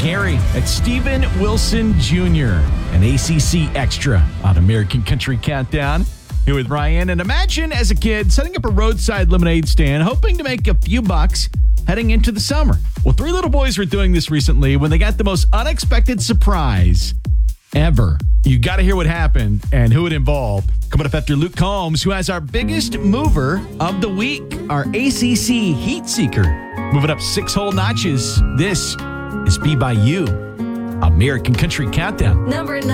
Carey. That's Steven Wilson Jr., an ACC extra on American Country Countdown. Here with Ryan. And imagine as a kid setting up a roadside lemonade stand, hoping to make a few bucks heading into the summer. Well, 3 little boys were doing this recently when they got the most unexpected surprise ever. You got to hear what happened and who it involved. Coming up after Luke Combs, who has our biggest mover of the week, our ACC Heat Seeker, moving up 6 whole notches. This is Be By You, American Country Countdown. Number 9.